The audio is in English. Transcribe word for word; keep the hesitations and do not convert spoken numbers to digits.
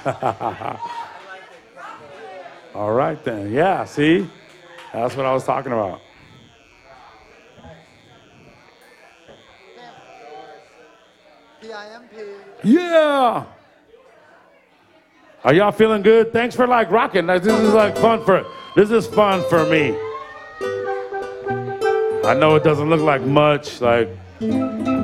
All right then. Yeah, see? That's what I was talking about. P I M P. Yeah. Are y'all feeling good? Thanks for like rocking. This is like fun for this is fun for me. I know it doesn't look like much, like